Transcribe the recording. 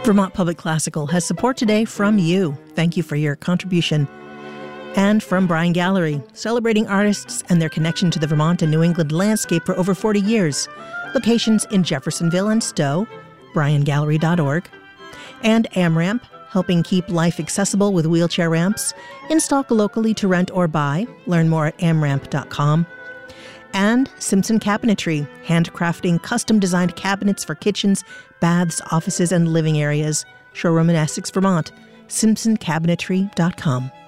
Vermont Public Classical has support today from you. Thank you for your contribution. And from Bryan Gallery, celebrating artists and their connection to the Vermont and New England landscape for over 40 years. Locations in Jeffersonville and Stowe, bryangallery.org. And AmRamp, helping keep life accessible with wheelchair ramps. In stock locally to rent or buy. Learn more at amramp.com. And Simpson Cabinetry, handcrafting custom-designed cabinets for kitchens, baths, offices, and living areas. Showroom in Essex, Vermont. simpsoncabinetry.com.